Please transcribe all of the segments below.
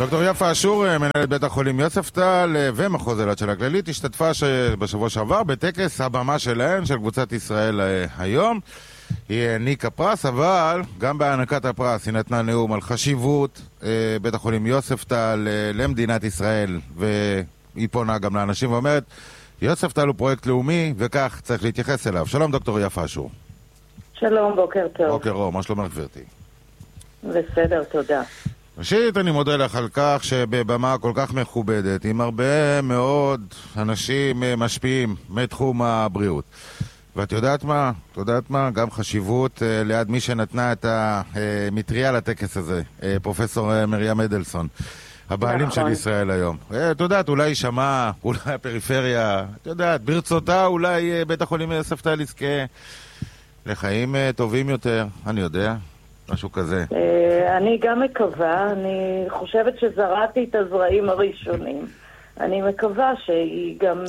דוקטור יפה אשור, מנהלת בית החולים יוספטל ומחוז אילת של הכללית, השתתפה בשבוע שעבר בטקס הבמה שלהן, של קבוצת ישראל היום. היא העניקה פרס, אבל גם בהענקת הפרס היא נתנה נאום על חשיבות בית החולים יוספטל למדינת ישראל, והיא פונה גם לאנשים ואומרת, יוספטל הוא פרויקט לאומי וכך צריך להתייחס אליו. שלום דוקטור יפה אשור. שלום, בוקר טוב. בוקר אור, מה שלומך גברתי? בסדר, תודה. ראשית, אני מודה לך על כך שבבמה כל כך מכובדת, עם הרבה מאוד אנשים משפיעים מתחום הבריאות. ואת יודעת מה? את יודעת מה? גם חשיבות ליד מי שנתנה את המטריה לטקס הזה, פרופסור מרים אדלסון, הבעלים של ישראל היום. את יודעת, אולי שמע, אולי הפריפריה, את יודעת, ברצותה אולי בית החולים יוספטל יזכה לחיים טובים יותר, אני יודע. משהו כזה. אני גם מקווה, אני חושבת שזרעתי את הזרעים הראשונים. אני מקווה שהיא גם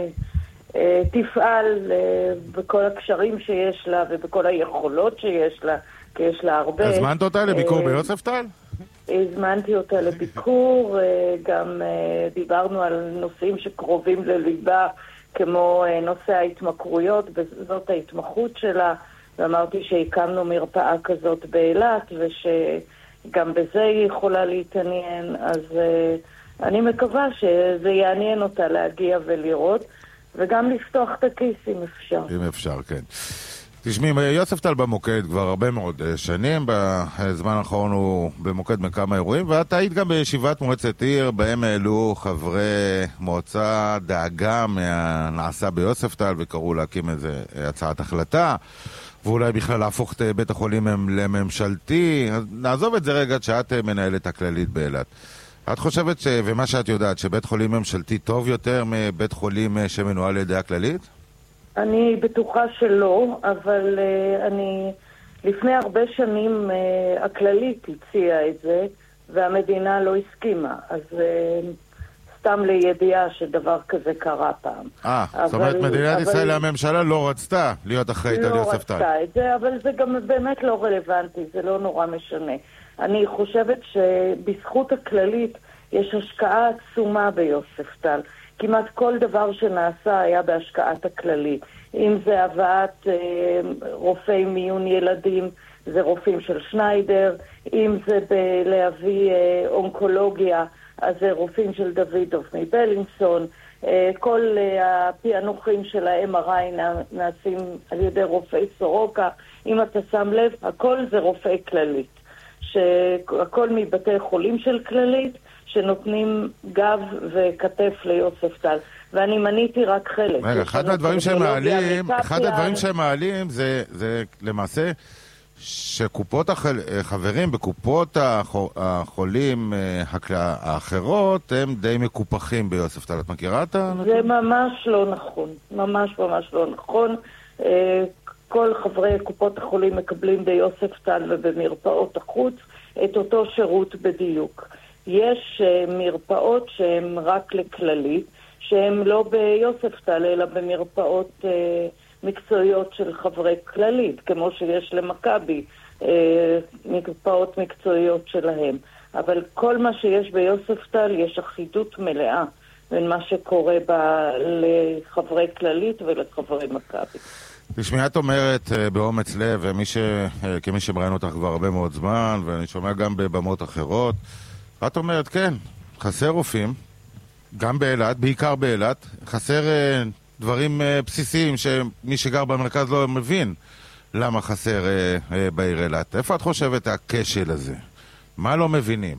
תפעל בכל הקשרים שיש לה ובכל היכולות שיש לה, כי יש לה הרבה. הזמנת אותה לביקור ביוספטל? הזמנתי אותה לביקור, גם דיברנו על נושאים שקרובים לליבה, כמו נושא ההתמכרויות, וזאת ההתמחות שלה. ואמרתי שהקמנו מרפאה כזאת באילת, ושגם בזה היא יכולה להתעניין, אז אני מקווה שזה יעניין אותה להגיע ולראות, וגם לפתוח את הכיס אם אפשר. אם אפשר, כן. תשמעי, יוספטל במוקד כבר הרבה מאוד שנים, בזמן האחרון הוא במוקד מכמה אירועים, ואת היית גם בישיבת מועצת עיר, בהם העלו חברי מועצה דאגה מהנעשה ביוספטל, וקראו להקים איזה הצעת החלטה, ואולי בכלל להפוך את בית החולים לממשלתי. אז נעזוב את זה רגע שאת מנהלת הכללית באילת. את חושבת ומה שאת יודעת, שבית חולים ממשלתי טוב יותר מבית חולים שמנוהל על ידי הכללית? אני בטוחה שלא, אבל לפני הרבה שנים הכללית הציעה את זה, והמדינה לא הסכימה. אז סתם לידיעה שדבר כזה קרה פעם. זאת אומרת, מדינת ישראל הממשלה לא רצתה להיות אחראית על יוספטל. לא רצתה את זה, אבל זה גם באמת לא רלוונטי, זה לא נורא משנה. אני חושבת שבזכות הכללית יש השקעה עצומה ביוספטל. כמעט כל דבר שנעשה היה בהשקעת הכללית. אם זה הבאת רופאי מיון ילדים, זה רופאים של שניידר, אם זה להביא אונקולוגיה, אז זה רופאים של דוידוב מבלינסון, כל הפענוחים של ה-MRI נעשים על ידי רופאי סורוקה. אם אתה שם לב, הכל זה רופאי כללית. הכל מבתי חולים של כללית, שנותנים גב וכתף ליוספטל. ואני מניתי רק חלק. אחד הדברים שהם מעלים זה למעשה שקופות החברים בקופות החולים האחרות הם די מקופחים ביוספטל. את מכירה את הנתון? זה ממש לא נכון. ממש לא נכון. כל חברי קופות החולים מקבלים ביוספטל ובמרפאות החוץ את אותו שירות בדיוק. יש מרפאות שהן רק לכללית, שהן לא ביוספטל אלא במרפאות מקצועיות של חברי כללית, כמו שיש למכבי, מרפאות מקצועיות שלהם. אבל כל מה שיש ביוספטל יש אחידות מלאה בין מה שקורה לחברי כללית ולחברי מכבי. תשמעי, את אומרת באומץ לב, כמי שמראיין אותך כבר הרבה מאוד זמן, ואני שומע גם בבמות אחרות, את אומרת, כן, חסר רופאים, גם באילת, בעיקר באילת, חסר דברים בסיסיים שמי שגר במרכז לא מבין למה חסר בעיר אילת. איפה את חושבת הכשל הזה? מה לא מבינים?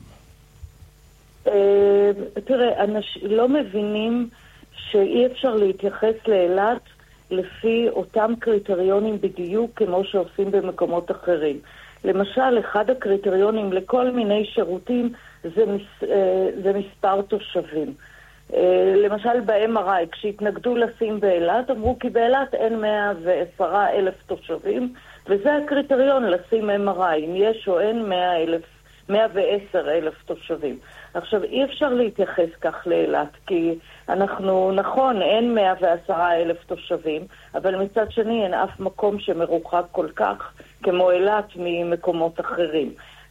תראה, לא מבינים שאי אפשר להתייחס לאילת לפי אותם קריטריונים בדיוק כמו שעושים במקומות אחרים. למשל, אחד הקריטריונים לכל מיני שירותים זה מספר תושבים. למשל ב-MRI, כשהתנגדו לשים באילת, אמרו כי באילת אין 110,000 תושבים, וזה הקריטריון לשים MRI, אם יש או אין 110,000 תושבים. עכשיו, אי אפשר להתייחס כך לאילת, כי נכון, אין 110,000 תושבים, אבל מצד שני אין אף מקום שמרוחק כל כך כמו אילת ממקומות אחרים.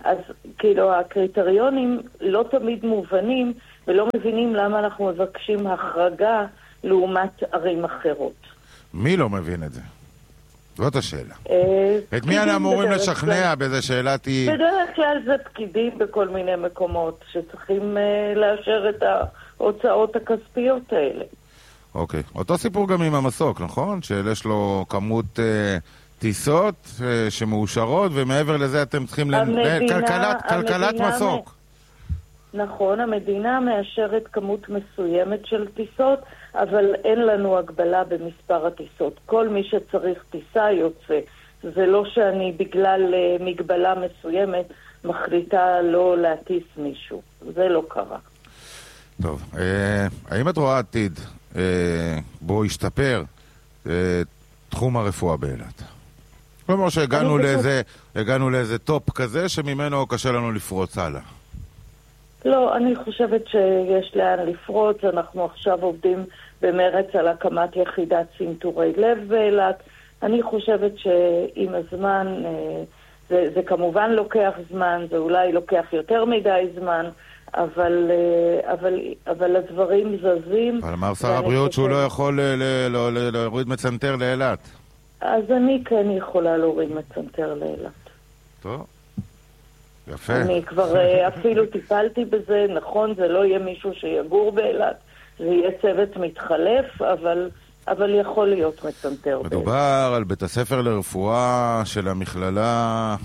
אז כאילו הקריטריונים לא תמיד מובנים, ולא מבינים למה אנחנו מבקשים החרגה לעומת ערים אחרות. מי לא מבין את זה? זאת השאלה. את מי אנחנו אמורים לשכנע באיזה שאלה תהי? בדרך כלל זה פקידים בכל מיני מקומות שצריכים לאשר את ההוצאות הכספיות האלה. אוקיי. אותו סיפור גם עם המסוק, נכון? שיש לו כמות טיסות שמאושרות, ומעבר לזה אתם צריכים כלכלת מסוק. נכון, המדינה מאשרת כמות מסוימת של טיסות, אבל אין לנו הגבלה במספר הטיסות. כל מי שצריך טיסה יוצא. זה לא שאני בגלל מגבלה מסוימת מחליטה לא להטיס מישהו. זה לא קרה. טוב, האם את רואה עתיד בו ישתפר תחום הרפואה באילת? כלומר שהגענו לאיזה טופ כזה שממנו קשה לנו לפרוץ הלאה. לא, אני חושבת שיש לאן לפרוץ. אנחנו עכשיו עובדים במרץ על הקמת יחידת צנתורי לב באילת. אני חושבת שעם הזמן, זה כמובן לוקח זמן, זה אולי לוקח יותר מדי זמן, אבל הדברים זזים. אבל אמר שר הבריאות שהוא לא יכול להוריד מצנתר לאילת. אז אני כן יכולה להוריד מצנתר לאילת. טוב. יפה. אני כבר אפילו טיפלתי בזה, נכון, זה לא יהיה מישהו שיגור באילת, זה יהיה צוות מתחלף, אבל יכול להיות מצנתר באילת. מדובר על בית הספר לרפואה של המכללה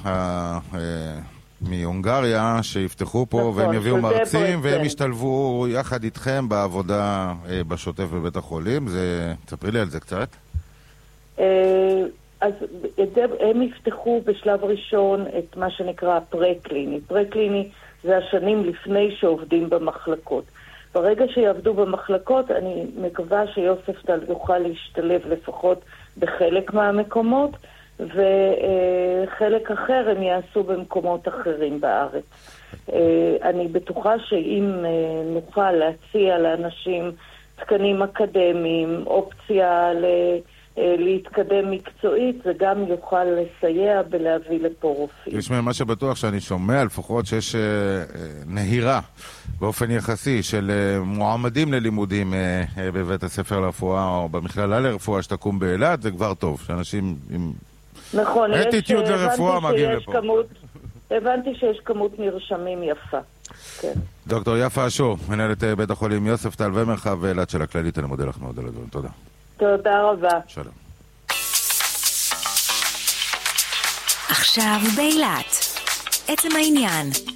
מהונגריה, שיפתחו פה נכון, והם יביאו מרצים, והם ישתלבו יחד איתכם בעבודה בשוטף בבית החולים. תספרי לי על זה קצת. אז הם יפתחו בשלב ראשון את מה שנקרא פרה-קליני. פרה-קליני זה השנים לפני שעובדים במחלקות. ברגע שיעבדו במחלקות, אני מקווה שיוספטל יוכל להשתלב לפחות בחלק מהמקומות, וחלק אחר הם יעשו במקומות אחרים בארץ. אני בטוחה שאם נוכל להציע לאנשים תקנים אקדמיים, אופציה להתקדם מקצועית, זה גם יוכל לסייע בלהביא לפה רופאים. יש מה שבטוח שאני שומע, לפחות שיש נהירה באופן יחסי של מועמדים ללימודים בבית הספר לרפואה או במכללה לרפואה שתקום באילת, זה כבר טוב, שאנשים עם נכון, אטיטיוד לרפואה מגיעים לפה. הבנתי שיש כמות נרשמים יפה. כן. דוקטור יפה אשור, מנהלת בית החולים יוספטל ומרחב אילת של הכללית, אני מודה לך מאוד על הדברים. תודה. תודה רבה. שלום. עכשיו באילת. עצם העניין.